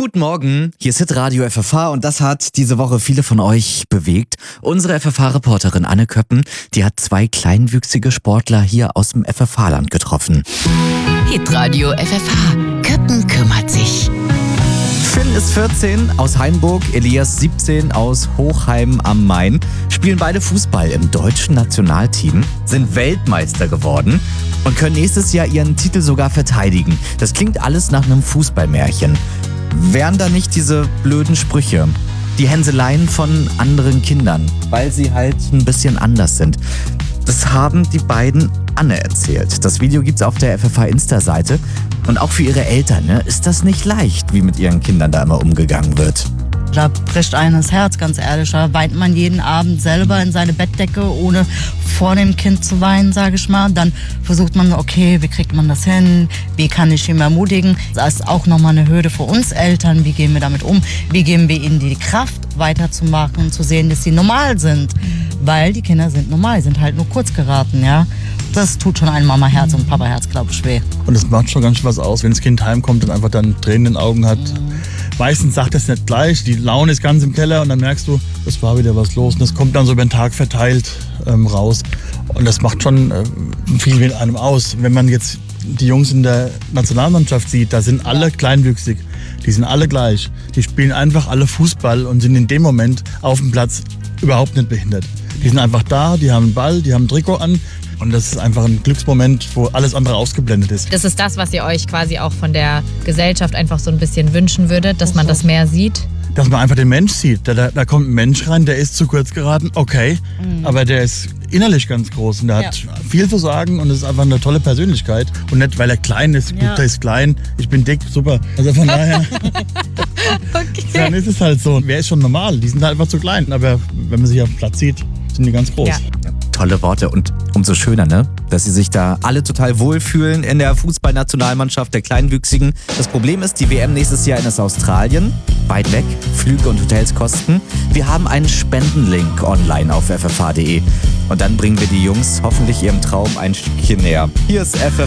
Guten Morgen, hier ist Hitradio FFH und das hat diese Woche viele von euch bewegt. Unsere FFH-Reporterin Anne Köppen, die hat 2 kleinwüchsige Sportler hier aus dem FFH-Land getroffen. Hitradio FFH. Köppen kümmert sich. Finn ist 14 aus Hainburg, Elias 17 aus Hochheim am Main, spielen beide Fußball im deutschen Nationalteam, sind Weltmeister geworden und können nächstes Jahr ihren Titel sogar verteidigen. Das klingt alles nach einem Fußballmärchen. Wären da nicht diese blöden Sprüche, die Hänseleien von anderen Kindern, weil sie halt ein bisschen anders sind? Das haben die beiden Anne erzählt. Das Video gibt's auf der FFH-Insta-Seite. Und auch für ihre Eltern, ne, ist das nicht leicht, wie mit ihren Kindern da immer umgegangen wird. Da bricht einem das Herz, ganz ehrlich. Da weint man jeden Abend selber in seine Bettdecke, ohne vor dem Kind zu weinen, sage ich mal. Dann versucht man, okay, wie kriegt man das hin? Wie kann ich ihn ermutigen? Das ist auch nochmal eine Hürde für uns Eltern. Wie gehen wir damit um? Wie geben wir ihnen die Kraft, weiterzumachen, zu sehen, dass sie normal sind? Weil die Kinder sind normal, sind halt nur kurz geraten, ja. Das tut schon ein Mama-Herz und Papa-Herz, glaube ich, weh. Und es macht schon ganz schön was aus, wenn das Kind heimkommt und einfach dann Tränen in den Augen hat. Meistens sagt es nicht gleich, die Laune ist ganz im Keller und dann merkst du, es war wieder was los. Und das kommt dann so über den Tag verteilt raus. Und das macht schon viel mit einem aus. Wenn man jetzt die Jungs in der Nationalmannschaft sieht, da sind alle kleinwüchsig. Die sind alle gleich. Die spielen einfach alle Fußball und sind in dem Moment auf dem Platz überhaupt nicht behindert. Die sind einfach da, die haben einen Ball, die haben ein Trikot an. Und das ist einfach ein Glücksmoment, wo alles andere ausgeblendet ist. Das ist das, was ihr euch quasi auch von der Gesellschaft einfach so ein bisschen wünschen würdet, dass man das mehr sieht? Dass man einfach den Mensch sieht. Da kommt ein Mensch rein, der ist zu kurz geraten, okay. Aber der ist innerlich ganz groß und der hat viel zu sagen und ist einfach eine tolle Persönlichkeit. Und nicht, weil er klein ist, gut, der ist klein, ich bin dick, super. Also von daher, dann ist es halt so. Wer ist schon normal? Die sind halt einfach zu klein. Aber wenn man sich auf dem Platz sieht, sind die ganz groß. Ja. Tolle Worte und umso schöner, ne? Dass sie sich da alle total wohlfühlen in der Fußballnationalmannschaft der Kleinwüchsigen. Das Problem ist, die WM nächstes Jahr ist Australien. Weit weg, Flüge und Hotels kosten. Wir haben einen Spendenlink online auf ffh.de. Und dann bringen wir die Jungs hoffentlich ihrem Traum ein Stückchen näher. Hier ist FFH.